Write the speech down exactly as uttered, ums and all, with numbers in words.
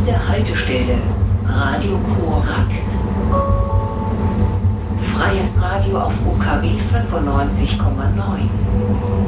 Nächste Haltestelle, Radio Korax. Freies Radio auf U K W fünfundneunzig Komma neun.